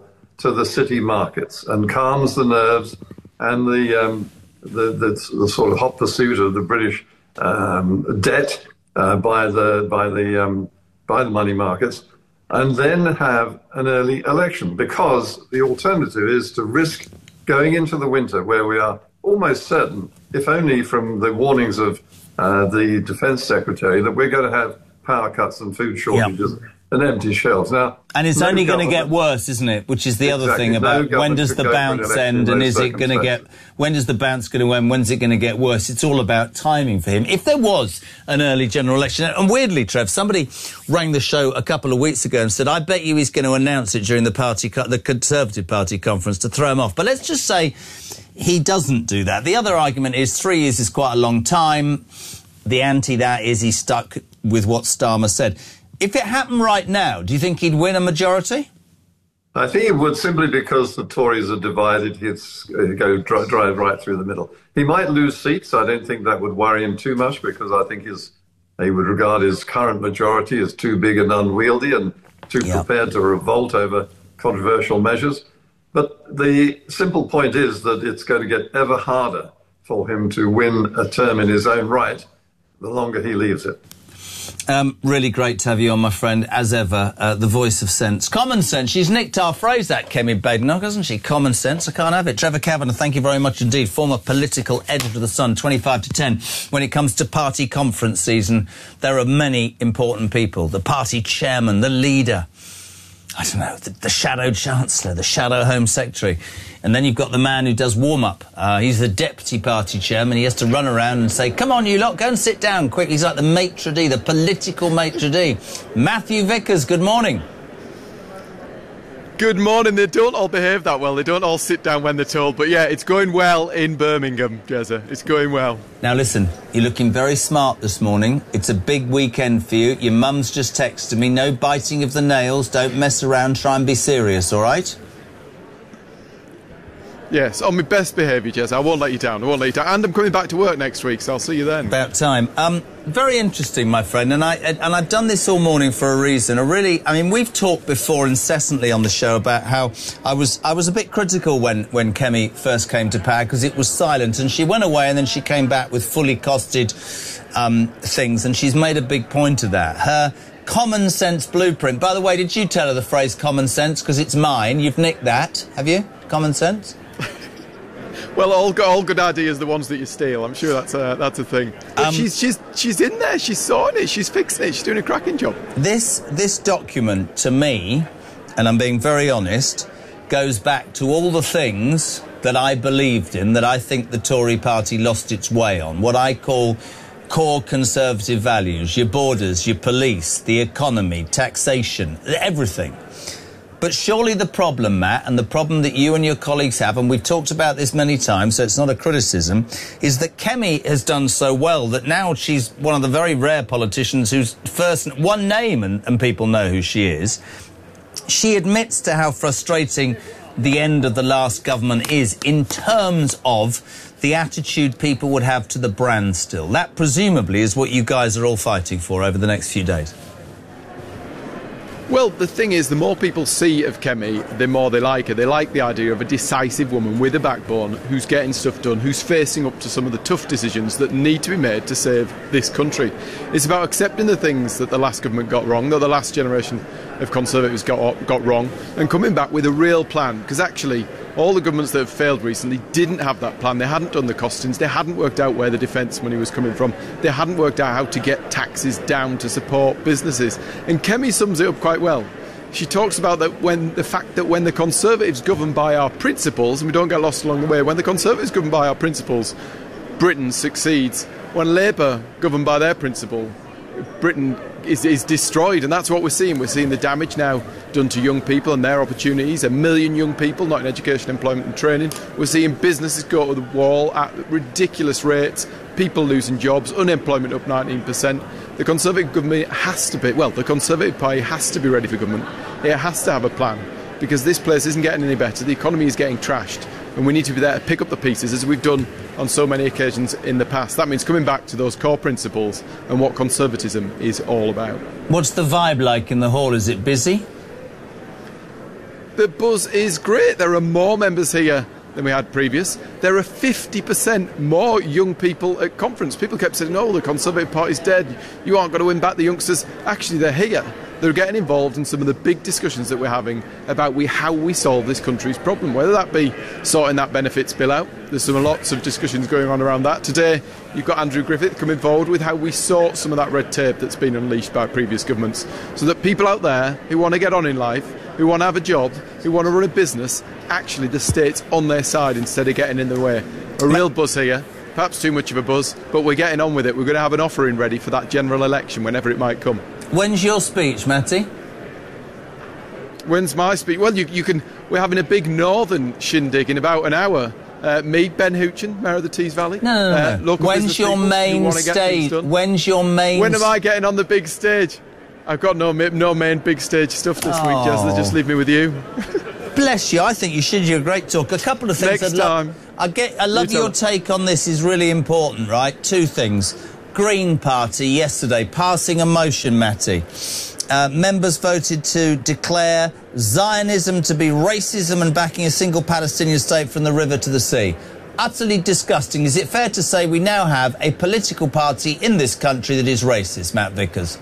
to the city markets and calms the nerves and the um, the, the, the sort of hot pursuit of the British um, debt uh, by the by the um, by the money markets, and then have an early election, because the alternative is to risk going into the winter where we are almost certain, if only from the warnings of uh, the Defence Secretary, that we're going to have power cuts and food shortages. Yep. And empty shelves. Now, and it's no only going to get worse, isn't it? Which is the exactly. other thing about no when does the bounce end, and is it going to get? When does the bounce going to end? When's it going to get worse? It's all about timing for him. If there was an early general election, and weirdly, Trev, somebody rang the show a couple of weeks ago and said, "I bet you he's going to announce it during the party, the Conservative Party conference to throw him off." But let's just say he doesn't do that. The other argument is three years is quite a long time. The anti that is he's stuck with what Starmer said. If it happened right now, do you think he'd win a majority? I think he would, simply because the Tories are divided. He'd go dri drive right through the middle. He might lose seats. I don't think that would worry him too much, because I think his, he would regard his current majority as too big and unwieldy and too yeah. prepared to revolt over controversial measures. But the simple point is that it's going to get ever harder for him to win a term in his own right the longer he leaves it. Um, really great to have you on, my friend, as ever, uh, the voice of sense. Common sense. She's nicked our phrase, that Kemi Badenoch, hasn't she? Common sense. I can't have it. Trevor Kavanagh, thank you very much indeed. Former political editor of The Sun, twenty-five to ten. When it comes to party conference season, there are many important people. The party chairman, the leader, I don't know, the, the shadow chancellor, the shadow home secretary. And then you've got the man who does warm-up. Uh, he's the deputy party chairman. He has to run around and say, come on, you lot, go and sit down quick. He's like the maitre d', the political maitre d'. Matthew Vickers, good morning. Good morning. They don't all behave that well. They don't all sit down when they're told. But, yeah, it's going well in Birmingham, Jezza. It's going well. Now, listen, you're looking very smart this morning. It's a big weekend for you. Your mum's just texted me, no biting of the nails. Don't mess around. Try and be serious, all right? Yes, on my best behaviour, Jez. I won't let you down. I won't let you down. And I'm coming back to work next week, so I'll see you then. About time. Um, very interesting, my friend. And, I, and I've done this all morning for a reason. I really, I mean, we've talked before incessantly on the show about how I was I was a bit critical when, when Kemi first came to power, because it was silent. And she went away and then she came back with fully costed um, things. And she's made a big point of that. Her common sense blueprint. By the way, did you tell her the phrase common sense? Because it's mine. You've nicked that, have you? Common sense? Well, all, all good ideas, the ones that you steal. I'm sure that's a, that's a thing. But um, she's, she's, she's in there. She's sorting it. She's fixing it. She's doing a cracking job. This, this document, to me, and I'm being very honest, goes back to all the things that I believed in, that I think the Tory party lost its way on. What I call core Conservative values. Your borders, your police, the economy, taxation, everything. But surely the problem, Matt, and the problem that you and your colleagues have, and we've talked about this many times, so it's not a criticism, is that Kemi has done so well that now she's one of the very rare politicians whose first one name, and, and people know who she is. She admits to how frustrating the end of the last government is in terms of the attitude people would have to the brand still. That presumably is what you guys are all fighting for over the next few days. Well, the thing is, the more people see of Kemi, the more they like her. They like the idea of a decisive woman with a backbone who's getting stuff done, who's facing up to some of the tough decisions that need to be made to save this country. It's about accepting the things that the last government got wrong, that the last generation of Conservatives got, got wrong, and coming back with a real plan. Because actually, all the governments that have failed recently didn't have that plan. They hadn't done the costings. They hadn't worked out where the defence money was coming from. They hadn't worked out how to get taxes down to support businesses. And Kemi sums it up quite well. She talks about that when the fact that when the Conservatives govern by our principles, and we don't get lost along the way, when the Conservatives govern by our principles, Britain succeeds. When Labour govern by their principle, Britain is, is destroyed, and that's what we're seeing. We're seeing the damage now done to young people and their opportunities. A million young people not in education, employment and training. We're seeing businesses go to the wall at ridiculous rates, people losing jobs, unemployment up nineteen percent. The Conservative government has to be, well, the Conservative Party has to be ready for government. It has to have a plan, because this place isn't getting any better. The economy is getting trashed, and we need to be there to pick up the pieces, as we've done on so many occasions in the past. That means coming back to those core principles and what conservatism is all about. What's the vibe like in the hall? Is it busy? The buzz is great. There are more members here than we had previous. There are fifty percent more young people at conference. People kept saying, oh, the Conservative Party's dead. You aren't going to win back the youngsters. Actually, they're here. They're getting involved in some of the big discussions that we're having about we, how we solve this country's problem, whether that be sorting that benefits bill out. There's some lots of discussions going on around that. Today, you've got Andrew Griffith coming forward with how we sort some of that red tape that's been unleashed by previous governments, so that people out there who want to get on in life, who want to have a job, who want to run a business, actually the state's on their side instead of getting in the way. A real buzz here. Perhaps too much of a buzz, but we're getting on with it. We're going to have an offering ready for that general election whenever it might come. When's your speech, Matty? When's my speech? Well, you, you can. We're having a big northern shindig in about an hour. Uh, me, Ben Houchin, Mayor of the Tees Valley. No, no, no. Uh, When's your main stage? When's your main? When am I getting on the big stage? I've got no no main big stage stuff this oh. week, Jez. Just leave me with you. Bless you. I think you should. You're a great talker. A couple of things. Next I'd time. Love, I get. I love you your take on this. Is really important, right? Two things. Green Party yesterday passing a motion, Matty. Uh, members voted to declare Zionism to be racism and backing a single Palestinian state from the river to the sea. Utterly disgusting. Is it fair to say we now have a political party in this country that is racist, Matt Vickers?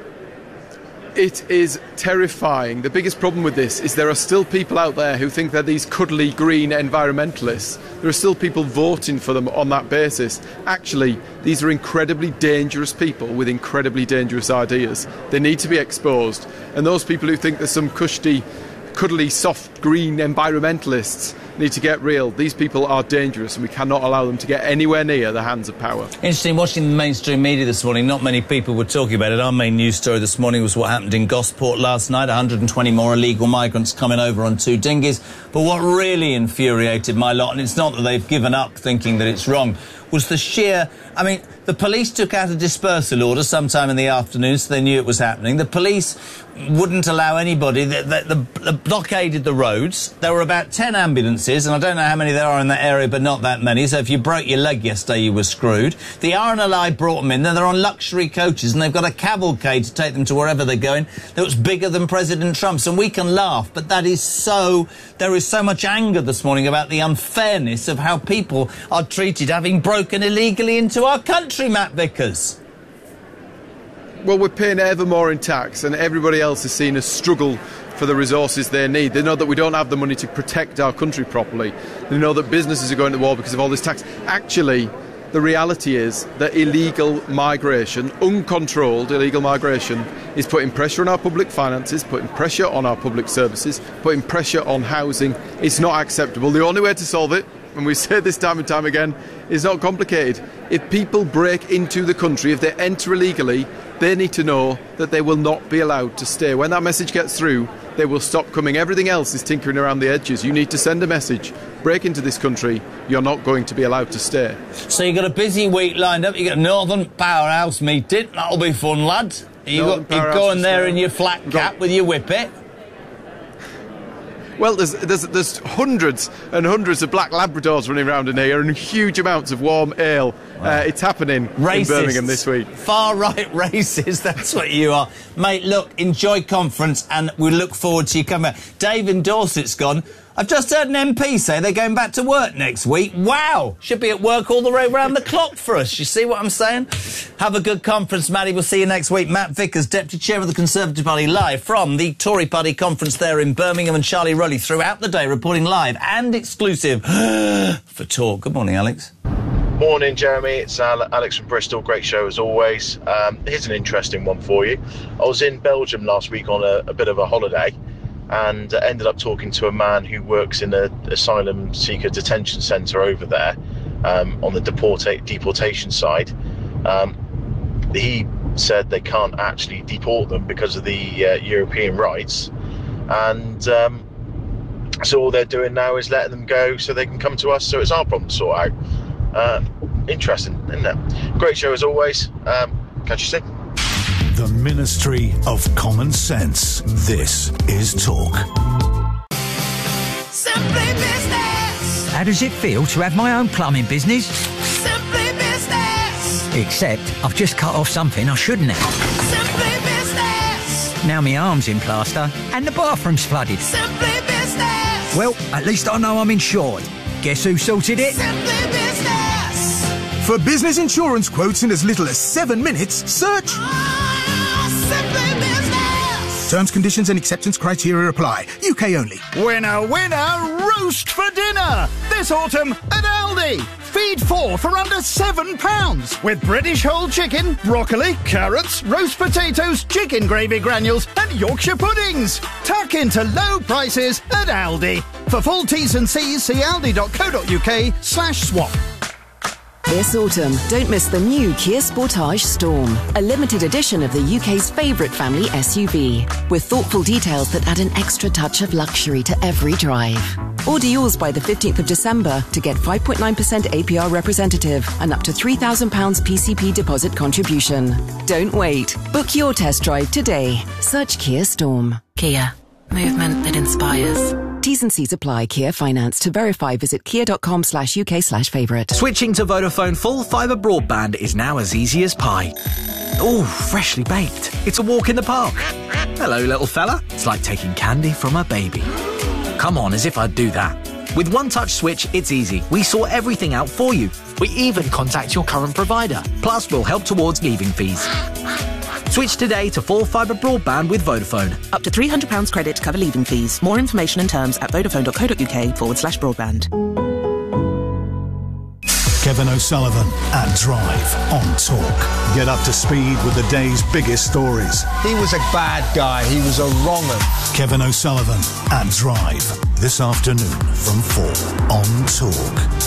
It is terrifying. The biggest problem with this is there are still people out there who think they're these cuddly green environmentalists. There are still people voting for them on that basis. Actually, these are incredibly dangerous people with incredibly dangerous ideas. They need to be exposed. And those people who think there's some cushy, cuddly, soft green environmentalists need to get real. These people are dangerous and we cannot allow them to get anywhere near the hands of power. Interesting, watching the mainstream media this morning, not many people were talking about it. Our main news story this morning was what happened in Gosport last night, one hundred twenty more illegal migrants coming over on two dinghies. But what really infuriated my lot, and it's not that they've given up thinking that it's wrong, was the sheer... I mean, the police took out a dispersal order sometime in the afternoon, so they knew it was happening. The police wouldn't allow anybody... They, they, they blockaded the roads. There were about ten ambulances, and I don't know how many there are in that area, but not that many. So if you broke your leg yesterday, you were screwed. The R N L I brought them in. Then they're on luxury coaches, and they've got a cavalcade to take them to wherever they're going that was bigger than President Trump's. And we can laugh, but that is so... There is so much anger this morning about the unfairness of how people are treated having broken illegally into our country, Matt Vickers. Well, we're paying ever more in tax, and everybody else is seeing a struggle for the resources they need. They know that we don't have the money to protect our country properly. They know that businesses are going to war because of all this tax. Actually, the reality is that illegal migration, uncontrolled illegal migration, is putting pressure on our public finances, putting pressure on our public services, putting pressure on housing. It's not acceptable. The only way to solve it, and we say this time and time again, is not complicated. If people break into the country, if they enter illegally, they need to know that they will not be allowed to stay. When that message gets through, they will stop coming. Everything else is tinkering around the edges. You need to send a message. Break into this country, you're not going to be allowed to stay. So you've got a busy week lined up. You've got a Northern Powerhouse meeting. That'll be fun, lads. You got, you're going there in your flat cap with your whippet. Well, there's, there's there's hundreds and hundreds of black Labradors running around in here and huge amounts of warm ale. Wow. Uh, it's happening Racists. in Birmingham this week. Far-right racists, that's what you are. Mate, look, enjoy conference and we look forward to you coming back. Dave in Dorset's gone. I've just heard an M P say they're going back to work next week. Wow! Should be at work all the way around the clock for us. You see what I'm saying? Have a good conference, Matty. We'll see you next week. Matt Vickers, Deputy Chair of the Conservative Party, live from the Tory Party conference there in Birmingham, and Charlie Rowley throughout the day reporting live and exclusive for Talk. Good morning, Alex. Morning, Jeremy. It's Alex from Bristol. Great show as always. Um, here's an interesting one for you. I was in Belgium last week on a, a bit of a holiday, and uh, ended up talking to a man who works in an asylum seeker detention centre over there um, on the deporta- deportation side. Um, he said they can't actually deport them because of the uh, European rights, and um, so all they're doing now is letting them go so they can come to us, so it's our problem to sort out. Uh, interesting, isn't it? Great show as always. Um, catch you soon. The Ministry of Common Sense. This is Talk. Simply Business. How does it feel to have my own plumbing business? Simply Business. Except I've just cut off something I shouldn't have. Simply Business. Now my arm's in plaster and the bathroom's flooded. Simply Business. Well, at least I know I'm insured. Guess who sorted it? Simply Business. For business insurance quotes in as little as seven minutes, search Simply Business. Terms, conditions and acceptance criteria apply. U K only. Winner, winner, roast for dinner. This autumn at Aldi. Feed four for under seven pounds. With British whole chicken, broccoli, carrots, roast potatoes, chicken gravy granules and Yorkshire puddings. Tuck into low prices at Aldi. For full T's and C's, see aldi.co.uk slash swap. This autumn, don't miss the new Kia Sportage Storm, a limited edition of the U K's favourite family S U V, with thoughtful details that add an extra touch of luxury to every drive. Order yours by the fifteenth of December to get five point nine percent A P R representative and up to three thousand pounds P C P deposit contribution. Don't wait. Book your test drive today. Search Kia Storm. Kia. Movement that inspires. T's and C's apply. Kia Finance. To verify, visit kia.com slash UK slash favourite. Switching to Vodafone full fibre broadband is now as easy as pie. Oh, freshly baked. It's a walk in the park. Hello, little fella. It's like taking candy from a baby. Come on, as if I'd do that. With One Touch Switch, it's easy. We sort everything out for you. We even contact your current provider. Plus, we'll help towards leaving fees. Switch today to full fibre broadband with Vodafone. Up to three hundred pounds credit to cover leaving fees. More information and terms at vodafone.co.uk forward slash broadband. Kevin O'Sullivan at Drive on Talk. Get up to speed with the day's biggest stories. He was a bad guy. He was a wrong un. Kevin O'Sullivan at Drive. This afternoon from four on Talk.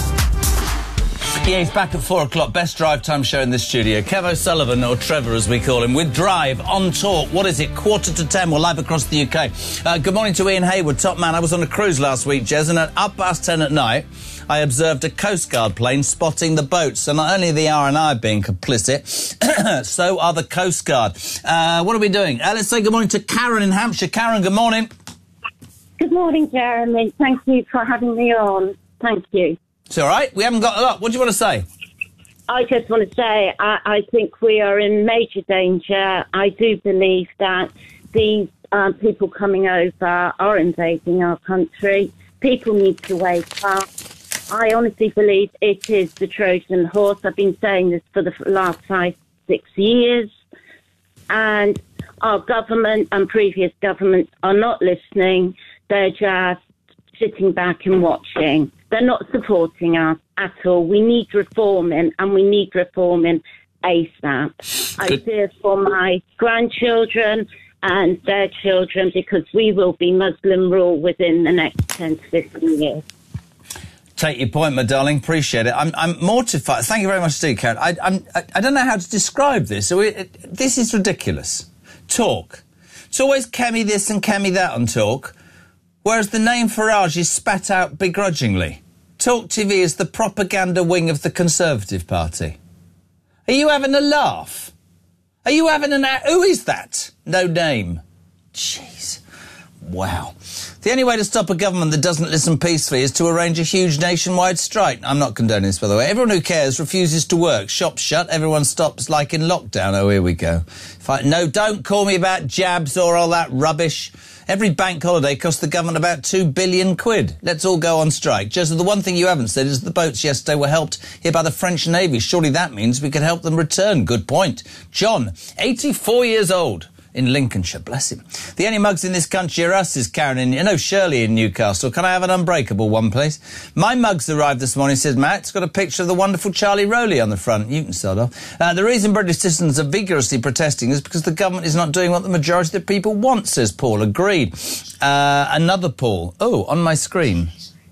Yeah, he's back at four o'clock. Best drive time show in the studio. Kev O'Sullivan, or Trevor as we call him, with Drive on Talk. What is it? Quarter to ten. We're live across the U K. Uh, good morning to Ian Hayward, top man. I was on a cruise last week, Jez, and at up past ten at night, I observed a Coast Guard plane spotting the boats. So not only are the R and I being complicit, so are the Coast Guard. Uh, what are we doing? Uh, let's say good morning to Karen in Hampshire. Karen, good morning. Good morning, Jeremy. Thank you for having me on. Thank you. It's all right. We haven't got a lot. What do you want to say? I just want to say I, I think we are in major danger. I do believe that these um, people coming over are invading our country. People need to wake up. I honestly believe it is the Trojan horse. I've been saying this for the last five, six years. And our government and previous governments are not listening. They're just sitting back and watching. They're not supporting us at all. We need reforming, and we need reforming ASAP. I fear for my grandchildren and their children, because we will be Muslim rule within the next ten to fifteen years. Take your point, my darling. Appreciate it. I'm, I'm mortified. Thank you very much, Steve, Karen. I, I'm, I, I don't know how to describe this. So it, it, this is ridiculous. Talk. It's always Kemi this and Kemi that on Talk, whereas the name Farage is spat out begrudgingly. Talk T V is the propaganda wing of the Conservative Party. Are you having a laugh? Are you having an... A- Who is that? No name. Jeez. Wow. The only way to stop a government that doesn't listen peacefully is to arrange a huge nationwide strike. I'm not condoning this, by the way. Everyone who cares refuses to work. Shops shut. Everyone stops like in lockdown. Oh, here we go. If I, no, don't call me about jabs or all that rubbish. Every bank holiday cost the government about two billion quid. Let's all go on strike. Just the one thing you haven't said is the boats yesterday were helped here by the French Navy. Surely that means we could help them return. Good point. John, eighty-four years old. In Lincolnshire, bless him. The only mugs in this country are us, says Karen in, you know, Shirley in Newcastle. Can I have an unbreakable one, please? My mugs arrived this morning, says Matt. It's got a picture of the wonderful Charlie Rowley on the front. You can start off. Uh, the reason British citizens are vigorously protesting is because the government is not doing what the majority of the people want, says Paul. Agreed. Uh, another Paul. Oh, on my screen.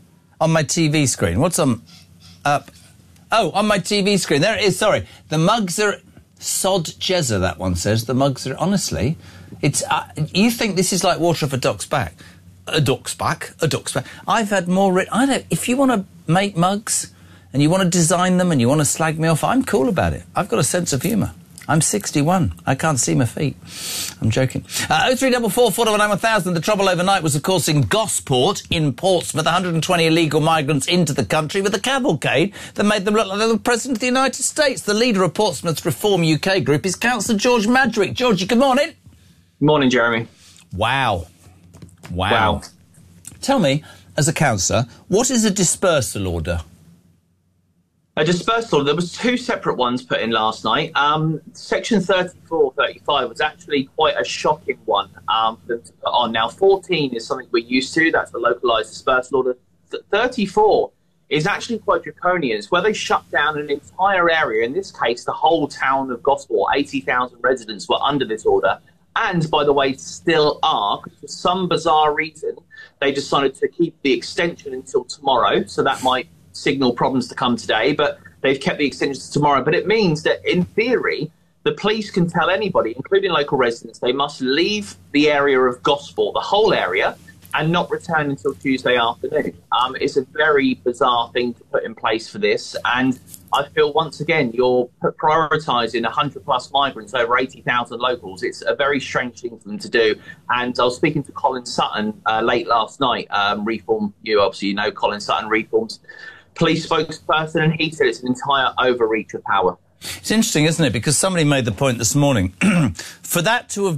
On my T V screen. What's on? Up. Oh, on my T V screen. There it is, sorry. The mugs are... Sod Jezza, that one says. The mugs are... Honestly, it's... Uh, you think this is like water off a duck's back. A duck's back? A duck's back. I've had more... Ri- I don't... If you want to make mugs and you want to design them and you want to slag me off, I'm cool about it. I've got a sense of humour. I'm sixty-one. I can't see my feet. I'm joking. Uh, oh three four four, four nine one thousand. The trouble overnight was, of course, in Gosport, in Portsmouth. one hundred twenty illegal migrants into the country with a cavalcade that made them look like they were the President of the United States. The leader of Portsmouth's Reform U K group is Councillor George Madrick. Georgie, good morning. Morning, Jeremy. Wow. Wow. Wow. Tell me, as a councillor, what is a dispersal order? A dispersal, there was two separate ones put in last night. Um, section thirty-four, thirty-five was actually quite a shocking one um, for them to put on. Now, fourteen is something we're used to. That's the localised dispersal order. Th- thirty-four is actually quite draconian. It's where they shut down an entire area. In this case, the whole town of Gosport, eighty thousand residents were under this order. And, by the way, still are. For some bizarre reason, they decided to keep the extension until tomorrow. So that might signal problems to come today, but they've kept the extension to tomorrow. But it means that, in theory, the police can tell anybody, including local residents, they must leave the area of Gosport, the whole area, and not return until Tuesday afternoon. Um, it's a very bizarre thing to put in place for this, and I feel, once again, you're prioritising one hundred plus migrants over eighty thousand locals. It's a very strange thing for them to do. And I was speaking to Colin Sutton uh, late last night, um, Reform, you obviously know Colin Sutton, Reform's police spokesperson, and he said it's an entire overreach of power. It's interesting, isn't it? Because somebody made the point this morning, for that to have